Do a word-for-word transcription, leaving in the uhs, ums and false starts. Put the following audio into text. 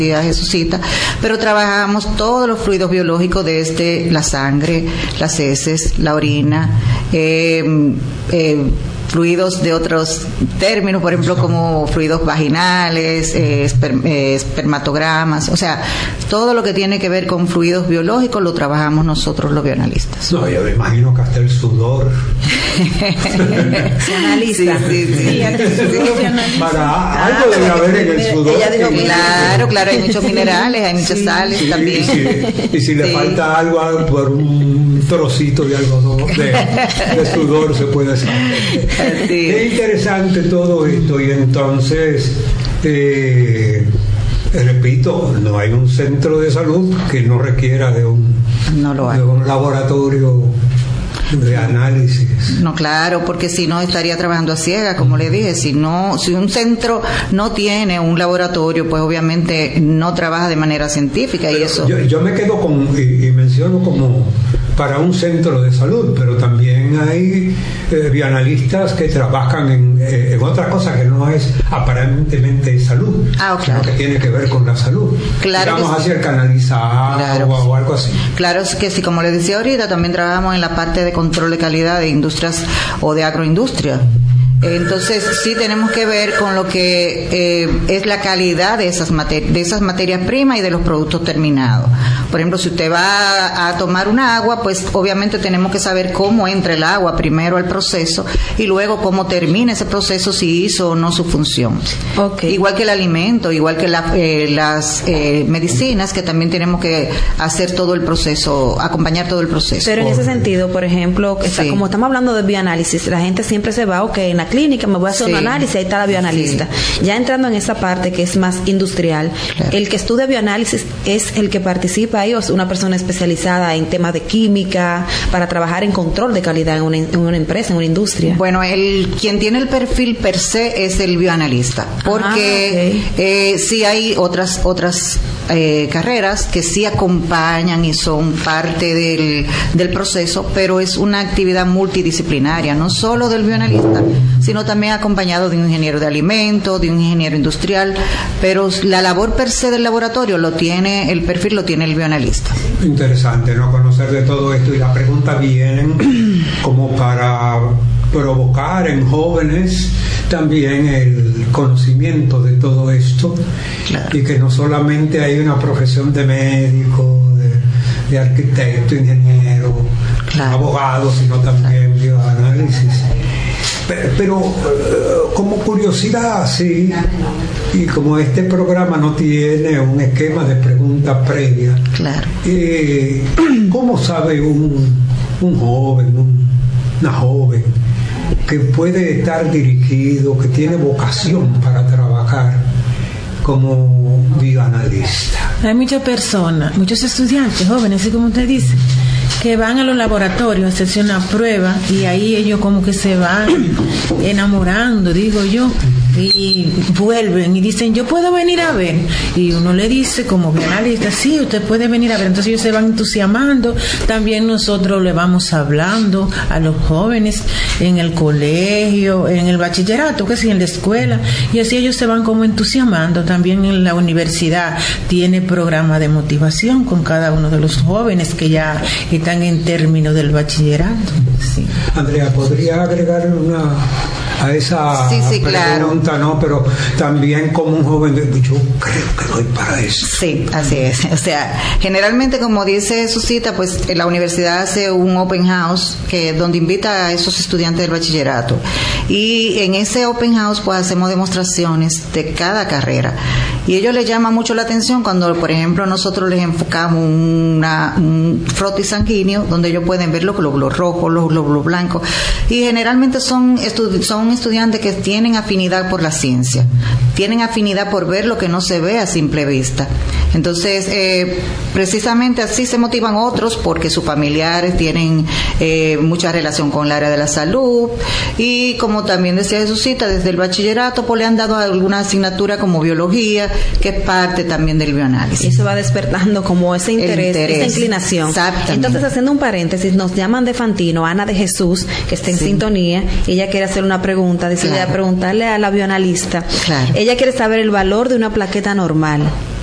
Jesucita, pero trabajamos todos los fluidos biológicos desde la sangre, las heces, la orina, eh, eh, fluidos de otros términos, por ejemplo, como fluidos vaginales, eh, esper, eh, espermatogramas, o sea, todo lo que tiene que ver con fluidos biológicos lo trabajamos nosotros los bioanalistas. No, yo me imagino que hasta el sudor se analiza. Sí, sí, sí. Sí. Para algo debe haber en el sudor. Ella dijo, claro, claro, hay muchos minerales, hay muchas sí, sales sí, también. Y si, y si le sí. falta algo por un trocito de algodón, de, de sudor se puede hacer. Sí. Es interesante todo esto y entonces, eh, repito, no hay un centro de salud que no requiera de un, no lo hay. de un laboratorio de análisis. No, claro, porque si no estaría trabajando a ciegas, como le dije. Si no, si un centro no tiene un laboratorio, pues obviamente no trabaja de manera científica. Pero y eso. Yo, yo me quedo con y, y menciono como para un centro de salud, pero también hay eh, bioanalistas que trabajan en, eh, en otra cosa que no es aparentemente salud, ah, okay. sino que tiene que ver con la salud. Claro, digamos que así, el canalizar claro, o, o algo así. Claro, es que sí, como les decía ahorita, también trabajamos en la parte de control de calidad de industrias o de agroindustria. Entonces sí tenemos que ver con lo que eh, es la calidad de esas mater- de esas materias primas y de los productos terminados. Por ejemplo, si usted va a tomar un agua, pues obviamente tenemos que saber cómo entra el agua primero al proceso y luego cómo termina ese proceso, si hizo o no su función. Okay. Igual que el alimento, igual que la, eh, las eh, medicinas, que también tenemos que hacer todo el proceso, acompañar todo el proceso. Pero en ese sentido, por ejemplo, está, sí. como estamos hablando de bioanálisis, la gente siempre se va, ok, en la clínica me voy a hacer sí. un análisis, ahí está la bioanalista. Sí. Ya entrando en esa parte que es más industrial, claro. el que estudia bioanálisis es el que participa ahí, o es una persona especializada en temas de química para trabajar en control de calidad en una, en una empresa, en una industria. Bueno, el quien tiene el perfil per se es el bioanalista, porque ah, okay. eh, sí hay otras otras eh, carreras que sí acompañan y son parte del, del proceso, pero es una actividad multidisciplinaria, no solo del bioanalista, sino también acompañado de un ingeniero de alimentos, de un ingeniero industrial, pero la labor per se del laboratorio lo tiene, el perfil lo tiene el bioanalista. Interesante, ¿no? Conocer de todo esto, y la pregunta viene como para provocar en jóvenes también el conocimiento de todo esto, claro. y que no solamente hay una profesión de médico, de, de arquitecto, ingeniero, claro. abogado, sino también bioanálisis. Pero como curiosidad, sí, y como este programa no tiene un esquema de preguntas previas, claro. eh, ¿cómo sabe un, un joven, un, una joven que puede estar dirigido, que tiene vocación para trabajar como bioanalista? Hay muchas personas, muchos estudiantes jóvenes, así como usted dice, que van a los laboratorios a hacerse una prueba y ahí ellos como que se van enamorando, digo yo, y vuelven y dicen, yo puedo venir a ver, y uno le dice como bioanalista, sí, usted puede venir a ver, entonces ellos se van entusiasmando. También nosotros le vamos hablando a los jóvenes en el colegio, en el bachillerato, que sí, en la escuela, y así ellos se van como entusiasmando. También en la universidad tiene programa de motivación con cada uno de los jóvenes que ya están en términos del bachillerato. Sí. Andrea, ¿podría agregar una a esa sí, sí, pregunta? Claro. No, pero también como un joven, yo creo que doy para eso. Sí, así es. O sea, generalmente, como dice Jesucita, pues la universidad hace un open house que donde invita a esos estudiantes del bachillerato, y en ese open house pues hacemos demostraciones de cada carrera, y ellos les llama mucho la atención cuando, por ejemplo, nosotros les enfocamos una, un frotis sanguíneo donde ellos pueden ver los glóbulos rojos, los glóbulos blancos, y generalmente son estu- son estudiantes que tienen afinidad por la ciencia, tienen afinidad por ver lo que no se ve a simple vista. Entonces, eh, precisamente así se motivan otros, porque sus familiares tienen eh, mucha relación con el área de la salud, y como también decía Jesucita, desde el bachillerato pues le han dado alguna asignatura como biología, que es parte también del bioanálisis. Eso va despertando como ese interés, interés. esa inclinación. Exactamente. Entonces, haciendo un paréntesis, nos llaman de Fantino, Ana de Jesús, que está en sí. sintonía, ella quiere hacer una pregunta, decide claro. preguntarle a la bioanalista. Claro. Ella quiere saber el valor de una plaqueta normal.